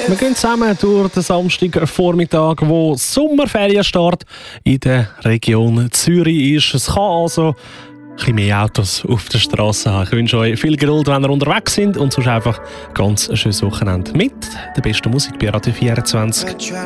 Wir gehen zusammen durch den Samstagvormittag, wo Sommerferienstart in der Region Zürich ist. Es kann also ein bisschen mehr Autos auf der Straße haben. Ich wünsche euch viel Geduld, wenn ihr unterwegs sind und sonst einfach ganz ein schönes Wochenende mit der besten Musik bei Radio 24.